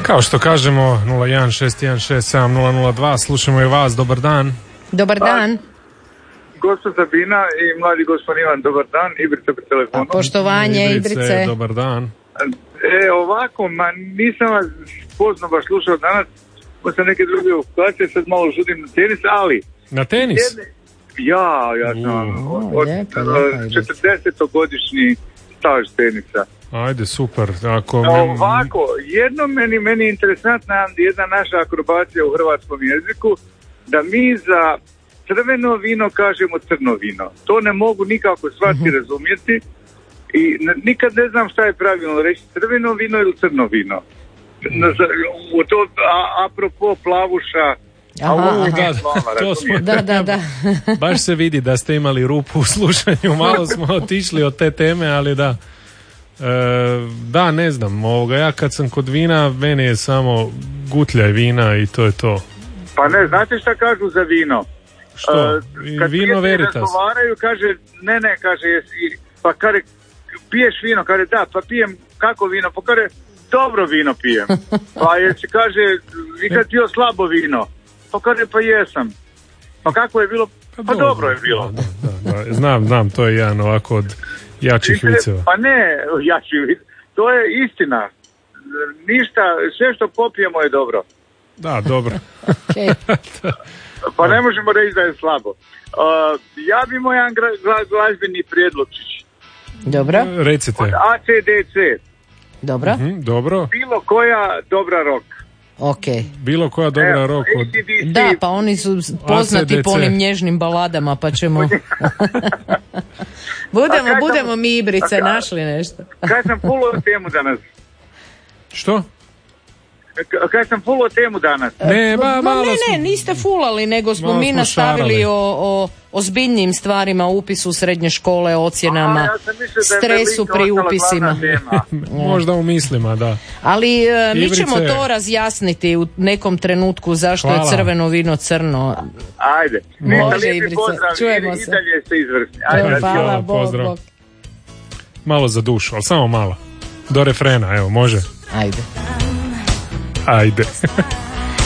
Kao što kažemo 016167002, slušamo i vas, dobar dan. Dobar dan. Gospođa Sabina i mladi gospodin Ivan, dobar dan, Ibrica pri telefonu. Poštovanje Ibrice. Dobar dan. Ovako, nisam vas pozno baš slušao danas, pa sam neke druge ukacije, sad malo žudim na tenis, ali... Na tenis? Ja sam od 40-godišnji staž tenisa. Ajde, super. Ovako, jedno meni je interesantna jedna naša akrobacija u hrvatskom jeziku, da mi za crveno vino kažemo crno vino. To ne mogu nikako shvatiti, razumjeti i nikad ne znam šta je pravilno reći, crveno vino ili crno vino. Apropo plavuša. Da. Baš se vidi da ste imali rupu u slušanju, malo smo otišli od te teme, ali da. Da, ne znam, ja kad sam kod vina, meni je samo gutljaj vina i to je to. Pa ne, znate šta kažu za vino? Što? Kad Vino Veritas. razgovaraju, kaže, kaže, pa kaže, piješ vino, kaže, da, pa pijem, kako vino, pa kaže, dobro vino pijem. Pa jesi, kaže, nikad pio slabo vino, pa kaže, pa jesam. Pa kako je bilo? Pa dobro je bilo. Da. Znam, to je jedan ovako od jačih viceva. Pa ne, jačih viceva, to je istina. Ništa, sve što popijemo je dobro. Da, dobro. Pa ne možemo reći da je slabo. Ja bi moj jedan glazbeni prijedlogčić. Dobro. Recite. Od ACDC. Dobro. Dobro. Bilo koja dobra rock. Ok. Bilo koja dobra rock. Da, pa oni su poznati ACDC. po onim nježnim baladama, pa ćemo... budemo mi Ibrice našli nešto. Kaj sam fulao temu danas? Što? Kaj sam fulao temu danas? Ne, niste fulali, nego smo mi nastavili o ozbiljnim stvarima, upisu srednje škole, ocjenama, stresu pri upisima. Možda u mislima, da. Ali mi Ibrice, ćemo to razjasniti u nekom trenutku zašto je crveno vino crno. Ajde. Može, Ibrice, čujemo se. I dalje ste izvrsni. Hvala, pozdrav. Bog. Malo za dušu, ali samo malo. Do refrena, evo, može. Ajde.